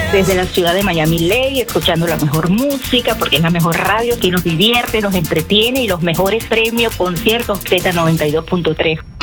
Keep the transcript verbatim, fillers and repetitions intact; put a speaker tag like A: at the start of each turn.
A: desde la ciudad de Miami-Dade, escuchando la mejor música, porque es la mejor radio que nos divierte, nos entretiene y los mejores premios, conciertos Z noventa y dos punto tres.